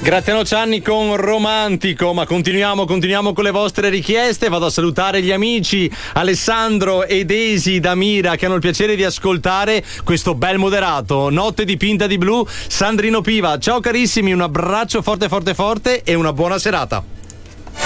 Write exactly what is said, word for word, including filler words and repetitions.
Grazie a Nocianni con Romantico, ma continuiamo, continuiamo con le vostre richieste. Vado a salutare gli amici Alessandro ed Esi da Mira che hanno il piacere di ascoltare questo bel moderato. Notte dipinta di blu, Sandrino Piva. Ciao carissimi, un abbraccio forte forte forte e una buona serata.